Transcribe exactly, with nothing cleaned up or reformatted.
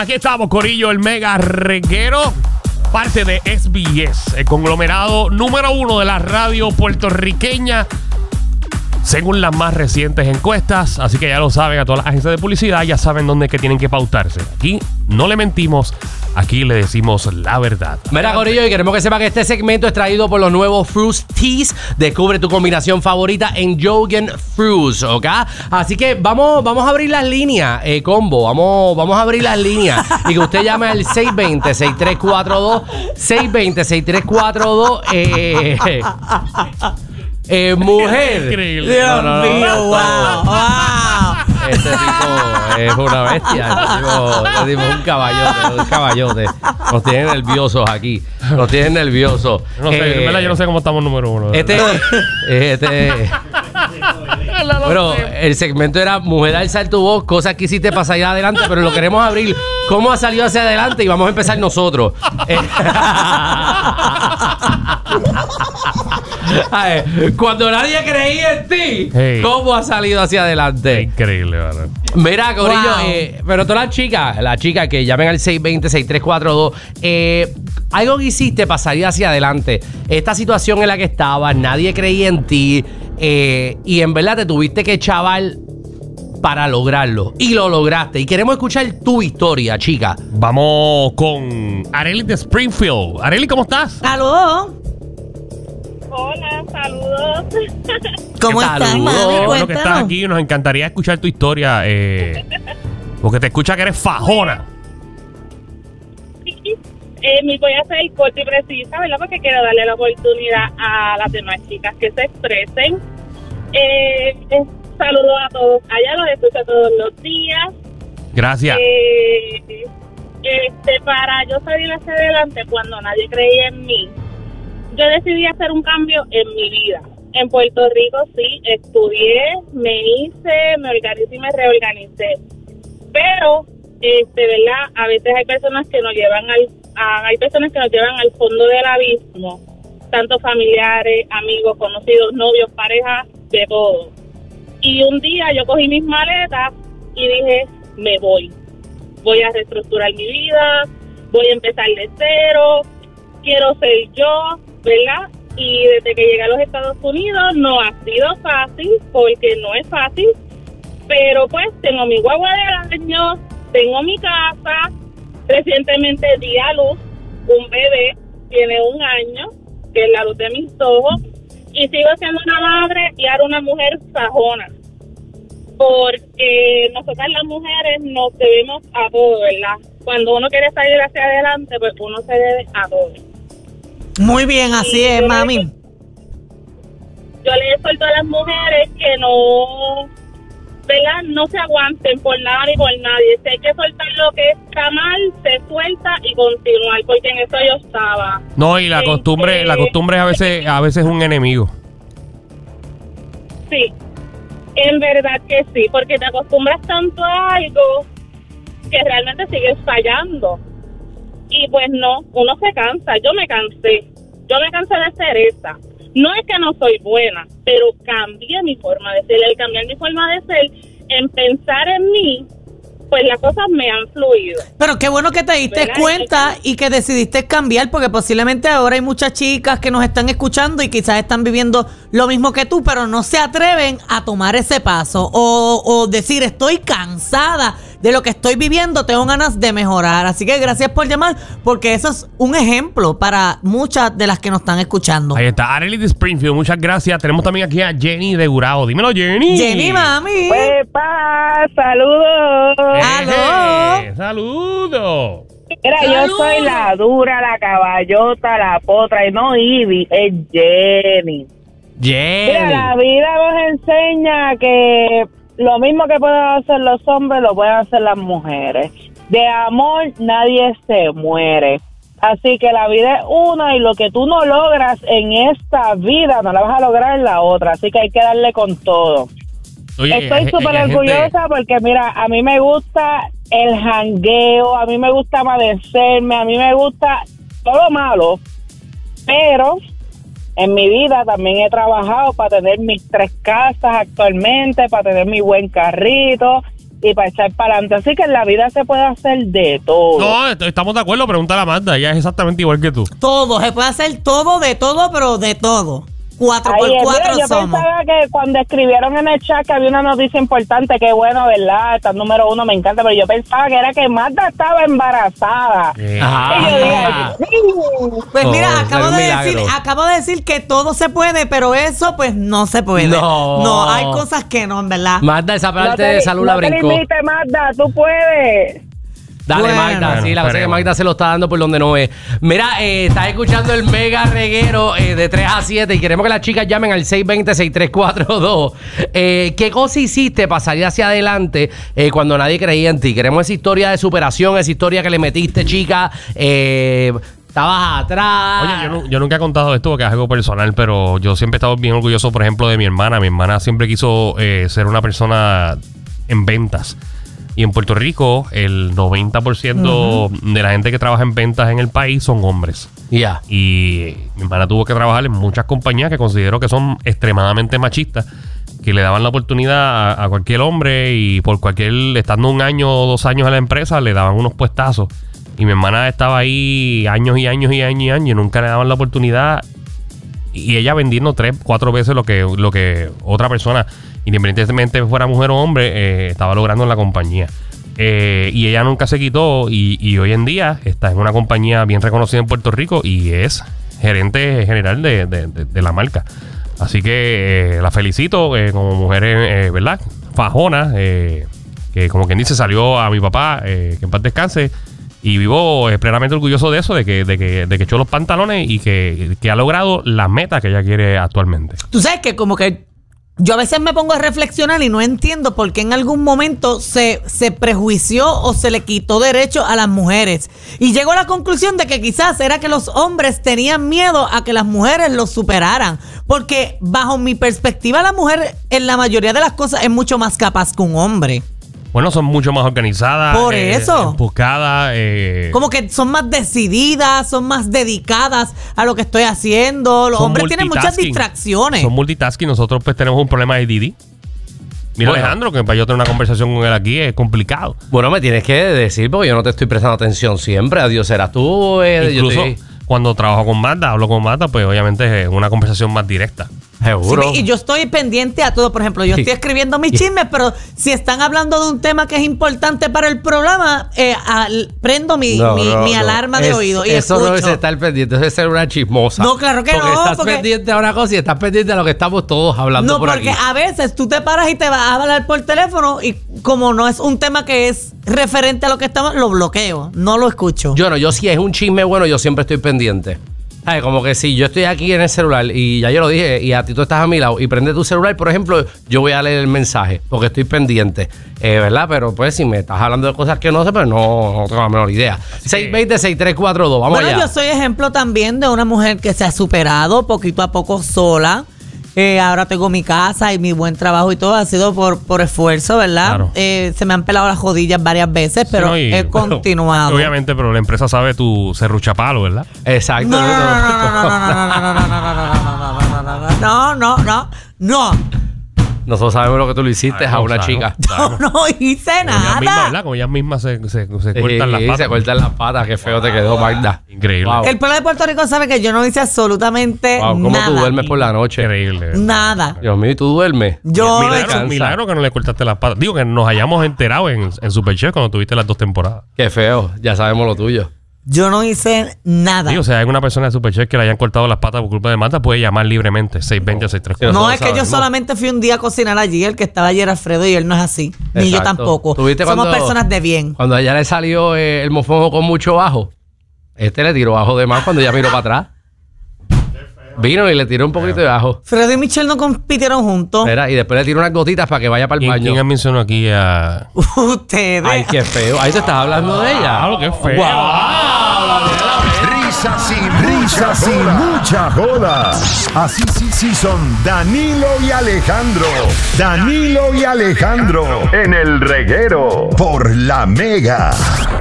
Aquí estamos, Corillo, el mega reguero, parte de S B S, el conglomerado número uno de la radio puertorriqueña, según las más recientes encuestas. Así que ya lo saben, a todas las agencias de publicidad ya saben dónde es que tienen que pautarse. Aquí no le mentimos, aquí le decimos la verdad. Mira, Corillo, y queremos que sepa que este segmento es traído por los nuevos Fruities. Descubre tu combinación favorita en Jogan Fruits, ¿ok? Así que vamos, vamos a abrir las líneas, eh, combo. Vamos, vamos a abrir las líneas. Y que usted llame al seis dos cero, seis tres cuatro dos, seis dos cero, seis tres cuatro dos. Eh, eh, mujer. Increíble. Dios No, no, no, mío, no, wow, wow. Este tipo es una bestia. Este tipo, este tipo es un caballote, un caballote. Nos tienen nerviosos aquí. Nos tienen nerviosos. No sé, Eh, en verdad yo no sé cómo estamos número uno. Este, este, bueno, el segmento era Mujer alzar tu voz, cosas que hiciste para salir adelante, pero lo queremos abrir. ¿Cómo ha salido hacia adelante? Y vamos a empezar nosotros. Eh, a ver, cuando nadie creía en ti, Hey. ¿cómo ha salido hacia adelante? Increíble, ¿verdad? Mira, Corillo, Wow. eh, pero todas las chicas, las chicas que llamen al seis dos cero, seis tres cuatro dos, eh, algo que hiciste para salir hacia adelante. Esta situación en la que estabas, nadie creía en ti, eh, y en verdad te tuviste que chaval para lograrlo. Y lo lograste. Y queremos escuchar tu historia, chica. Vamos con Arely de Springfield. Arely, ¿cómo estás? Aló, Hola, saludos. ¿cómo ¿Qué estás, tal? mami? Qué bueno que estás Cuéntanos. aquí. Nos encantaría escuchar tu historia. Eh, porque te escucha que eres fajona. Sí, eh, mi voy a ser corta y precisa, ¿verdad? Porque quiero darle la oportunidad a las demás chicas que se expresen. Eh, eh, saludos a todos. Allá los escucho todos los días. Gracias. Eh, este, para yo salir hacia adelante cuando nadie creía en mí, yo decidí hacer un cambio en mi vida. En Puerto Rico sí, estudié, me hice, me organicé y me reorganicé. Pero, este, ¿verdad? A veces hay personas que nos llevan al, a, hay personas que nos llevan al fondo del abismo, tanto familiares, amigos, conocidos, novios, parejas, de todo. Y un día yo cogí mis maletas y dije, me voy. Voy a reestructurar mi vida, voy a empezar de cero, quiero ser yo, ¿verdad? Y desde que llegué a los Estados Unidos no ha sido fácil, porque no es fácil, pero pues tengo mi guagua del año, tengo mi casa, recientemente di a luz un bebé, tiene un año, que es la luz de mis ojos, y sigo siendo una madre y ahora una mujer sajona, porque nosotras las mujeres nos debemos a todo, ¿verdad? Cuando uno quiere salir hacia adelante, pues uno se debe a todo. Muy bien, así Y es, yo mami. le- Yo le exhorto a las mujeres que no, ¿verdad? No se aguanten por nada ni por nadie. Si hay que soltar lo que está mal, se suelta y continuar, porque en eso yo estaba. No, y la Este, costumbre, la costumbre a veces, a veces es un enemigo. Sí, en verdad que sí, porque te acostumbras tanto a algo que realmente sigues fallando. Y pues no, uno se cansa. Yo me cansé. Yo me cansé de ser esa. No es que no soy buena, pero cambié mi forma de ser. El cambiar mi forma de ser, en pensar en mí, pues las cosas me han fluido. Pero qué bueno que te diste ¿Verdad? cuenta y que decidiste cambiar, porque posiblemente ahora hay muchas chicas que nos están escuchando y quizás están viviendo lo mismo que tú, pero no se atreven a tomar ese paso o, o decir, estoy cansada de lo que estoy viviendo, tengo ganas de mejorar. Así que gracias por llamar, porque eso es un ejemplo para muchas de las que nos están escuchando. Ahí está, Arely de Springfield, muchas gracias. Tenemos también aquí a Jenny de Gurao. Dímelo, Jenny. Jenny, mami. ¡Epa! ¡Saludos! ¡Aló! Eh, ¡Saludos! Mira, yo ¡Saludos! soy la dura, la caballota, la potra, y no Ivy, es Jenny. Mira, la Jenny. vida nos enseña que lo mismo que pueden hacer los hombres, lo pueden hacer las mujeres. De amor nadie se muere. Así que la vida es una y lo que tú no logras en esta vida, no la vas a lograr en la otra. Así que hay que darle con todo. Oye, Estoy hay- súper hay gente- orgullosa porque, mira, a mí me gusta el jangueo, a mí me gusta amanecerme, a mí me gusta todo malo, pero en mi vida también he trabajado para tener mis tres casas actualmente, para tener mi buen carrito, y para echar para adelante. Así que en la vida se puede hacer de todo. No, est- estamos de acuerdo. Pregúntale a Magda. Ella es exactamente igual que tú. Todo, se puede hacer todo de todo, pero de todo. Cuatro Ahí por es, cuatro mira, yo somos. pensaba que cuando escribieron en el chat que había una noticia importante, que bueno, ¿verdad? Está número uno, me encanta, pero yo pensaba que era que Magda estaba embarazada. Eh, Ajá. Y yo dije, "Sí". Pues No, mira, es acabo un de milagro. decir, acabo de decir que todo se puede, pero eso pues no se puede. No. No, hay cosas que no, en verdad. Magda, esa No parte te, de salud la no te brincó. limites, Magda, tú puedes. Dale, Bueno. Magda. Bueno, Sí, la cosa es que esperemos. Magda se lo está dando por donde no es. Mira, eh, estás escuchando el mega reguero eh, de tres a siete y queremos que las chicas llamen al seis dos cero, seis tres cuatro dos. Eh, ¿Qué cosa hiciste para salir hacia adelante eh, cuando nadie creía en ti? Queremos esa historia de superación, esa historia que le metiste, chica. Eh, estabas atrás. Oye, yo, nu- yo nunca he contado esto porque es algo personal, pero yo siempre he estado bien orgulloso, por ejemplo, de mi hermana. Mi hermana siempre quiso eh, ser una persona en ventas. Y en Puerto Rico, el noventa por ciento de la gente que trabaja en ventas en el país son hombres. Ya. Y mi hermana tuvo que trabajar en muchas compañías que considero que son extremadamente machistas, que le daban la oportunidad a, a cualquier hombre y por cualquier, estando un año o dos años en la empresa, le daban unos puestazos. Y mi hermana estaba ahí años y años y años y años y nunca le daban la oportunidad. Y ella vendiendo tres, cuatro veces lo que, lo que otra persona, independientemente fuera mujer o hombre, eh, estaba logrando en la compañía. Eh, y ella nunca se quitó y, y hoy en día está en una compañía bien reconocida en Puerto Rico y es gerente general de, de- de- de la marca. Así que eh, la felicito eh, como mujer, eh, ¿verdad? Fajona, eh, que como quien dice salió a mi papá, eh, que en paz descanse. Y vivo eh, plenamente orgulloso de eso, de que, de que, de que echó los pantalones y que, que ha logrado las metas que ella quiere actualmente. Tú sabes que como que yo a veces me pongo a reflexionar y no entiendo por qué en algún momento se, se prejuició o se le quitó derecho a las mujeres. Y llego a la conclusión de que quizás era que los hombres tenían miedo a que las mujeres los superaran. Porque bajo mi perspectiva, la mujer en la mayoría de las cosas es mucho más capaz que un hombre. Bueno, son mucho más organizadas. Por eh, eso. Enfocadas. Eh, Como que son más decididas, son más dedicadas a lo que estoy haciendo. Los son hombres tienen muchas multitasking. distracciones. Son multitasking. Nosotros pues tenemos un problema de Didi. Mira, Bueno. Alejandro, que para yo tener una conversación con él aquí es complicado. Bueno, me tienes que decir porque yo no te estoy prestando atención siempre. Adiós, serás tú. eh, yo Incluso estoy- cuando trabajo con Magda, hablo con Magda, pues obviamente es una conversación más directa. Seguro. Sí, y yo estoy pendiente a todo. Por ejemplo, yo Sí. estoy escribiendo mis chismes, pero si están hablando de un tema que es importante para el programa, eh, al- prendo mi, No, mi, no, mi no. alarma de Es- oído y eso escucho. no es estar pendiente, eso es ser una chismosa. No, claro que porque no, Estás porque- pendiente a una cosa y estás pendiente a lo que estamos todos hablando No, por porque aquí. a veces tú te paras y te vas a hablar por teléfono y como no es un tema que es referente a lo que estamos, lo bloqueo, no lo escucho. Yo no, yo si es un chisme bueno, yo siempre estoy pendiente. ¿Sabes? Como que si yo estoy aquí en el celular y ya yo lo dije y a ti tú estás a mi lado y prende tu celular, por ejemplo, yo voy a leer el mensaje porque estoy pendiente, eh, ¿verdad? Pero pues si me estás hablando de cosas que no sé, pues no, no tengo la menor idea. seis dos cero, seis tres cuatro dos, vamos bueno, allá. yo soy ejemplo también de una mujer que se ha superado poquito a poco sola. Eh, ahora tengo mi casa y mi buen trabajo y todo ha sido por, por esfuerzo, ¿verdad? Claro. Eh, se me han pelado las rodillas varias veces, pero Sí, ¿no? Y- he continuado. Obviamente, pero la empresa sabe tu serruchapalo, ¿verdad? Exacto. No, no, no, no, no, no, no, no, no, no, no, no, no, no, no, no, no. Nosotros sabemos lo que tú le hiciste a Sabemos, una sabemos. chica. Yo no hice Como ellas mismas, nada. ¿verdad? Como ellas mismas se, se, se Sí, cortan las patas. se cortan las patas, qué feo te quedó, Magda. Increíble. Wow. El pueblo de Puerto Rico sabe que yo no hice absolutamente Wow, ¿cómo nada. tú duermes por la noche? Increíble. Nada. Dios mío, ¿y tú duermes? Yo milagro, descansa. milagro que no le cortaste las patas. Digo que nos hayamos enterado en, en Superchef cuando tuviste las dos temporadas. Qué feo, ya sabemos lo tuyo. Yo no hice nada. Sí, o sea, hay alguna persona de Superchef que le hayan cortado las patas por culpa de Magda, puede llamar libremente seis dos cero, seis tres cuatro. No, nosotros es que yo sabemos. solamente fui un día a cocinar allí. El que estaba ayer Alfredo y él no es así. Ni yo Exacto. tampoco. ¿Tú viste Somos cuando- personas de bien. Cuando a ella le salió eh, el mofongo con mucho ajo, este le tiró ajo de más cuando ella miró para atrás. Vino y le tiró un poquito de ajo. Fredo y Michelle no compitieron juntos. Mira, y después le tiró unas gotitas para que vaya para el ¿Quién, baño. quién mencionó aquí a...? Ustedes. Ay, qué feo. Ahí te estás hablando de ella. Claro, qué feo. Guau. Risas y risas y mucha joda. Así sí, sí son Danilo y Alejandro. Danilo y Alejandro en el reguero por La Mega.